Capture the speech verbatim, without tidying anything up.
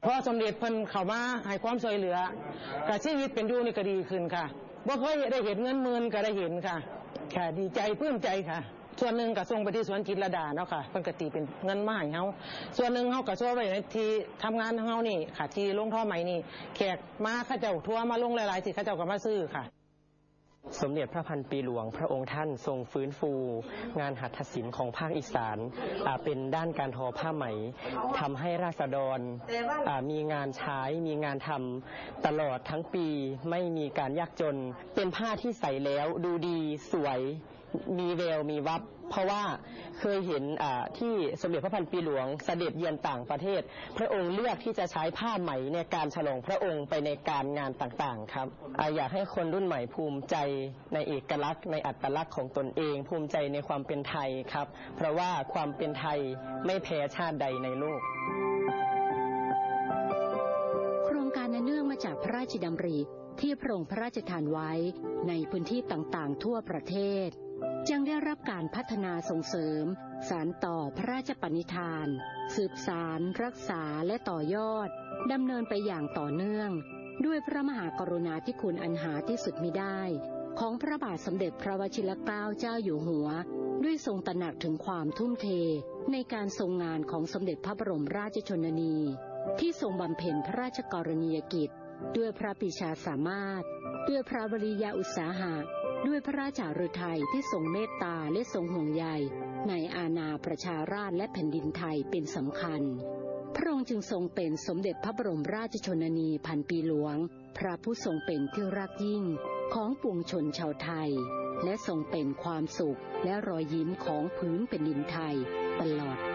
พอสมเด็จเพิ่นเข้ามาให้ความช่วยเหลือก็ชีวิตเป็นอยู่นี่ก็ดีขึ้นค่ะบ่เคยได้เห็นเงินหมื่นก็ได้เห็นค่ะค่ะดีใจปลื้มใจค่ะส่วนหนึ่งก็ส่งไปที่สวนจิตรลดาเนาะค่ะเพิ่นก็ตีเป็นเงินมาให้เฮาส่วนหนึ่งเฮาก็ช่วยไว้ในที่ทำงานของเฮานี่ค่ะที่โรงท่อใหม่นี่แขกมาเขาเจ้าทัวร์มาลงหลายๆที่เขาเจ้าก็มาซื้อค่ะสมเด็จพระพันปีหลวงพระองค์ท่านทรงฟื้นฟูงานหัตถศิลป์ของภาคอีสานเป็นด้านการทอผ้าไหมทำให้ราษฎรมีงานใช้มีงานทำตลอดทั้งปีไม่มีการยากจนเป็นผ้าที่ใส่แล้วดูดีสวยมีแววมีวับเพราะว่าเคยเห็นที่สมเด็จพระพันปีหลวงเสด็จเยือนต่างประเทศพระองค์เลือกที่จะใช้ผ้าไหมในการฉลองพระองค์ไปในการงานต่างๆครับอยากให้คนรุ่นใหม่ภูมิใจในเอกลักษณ์ในอัตลักษณ์ของตนเองภูมิใจในความเป็นไทยครับเพราะว่าความเป็นไทยไม่แพ้ชาติใดในโลกโครงการเนื่องมาจากพระราชดำริที่พระองค์พระราชทานไว้ในพื้นที่ต่างๆทั่วประเทศจึงได้รับการพัฒนาส่งเสริมสานต่อพระราชปณิธานสืบสานรักษาและต่อยอดดำเนินไปอย่างต่อเนื่องด้วยพระมหากรุณาธิคุณอันหาที่สุดมิได้ของพระบาทสมเด็จพระวชิรเกล้าเจ้าอยู่หัวด้วยทรงตระหนักถึงความทุ่มเทในการทรงงานของสมเด็จพระบรมราชชนนีที่ทรงบำเพ็ญพระราชกรณียกิจด้วยพระปรีชาสามารถด้วยพระวริยอุตสาหะด้วยพระราชาฤทัยที่ทรงเมตตาและทรงห่วงใยในอาณาประชาราษฎร์และแผ่นดินไทยเป็นสำคัญพระองค์จึงทรงเป็นสมเด็จพระบรมราชชนนีพันปีหลวงพระผู้ทรงเป็นที่รักยิ่งของปวงชนชาวไทยและทรงเป็นความสุขและรอยยิ้มของพื้นแผ่นดินไทยตลอด